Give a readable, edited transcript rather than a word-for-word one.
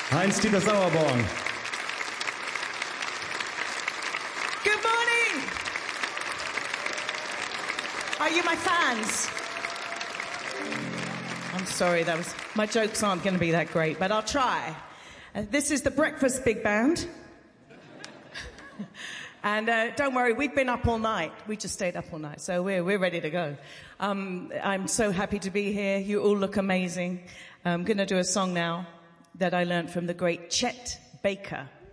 Heinz-Dieter Sauerborn. Good morning. Are you my fans? I'm sorry, my jokes aren't going to be that great, but I'll try. This is the Breakfast Big Band. And don't worry, we've been up all night. We just stayed up all night, so we're ready to go. I'm so happy to be here. You all look amazing. I'm going to do a song now that I learned from the great Chet Baker.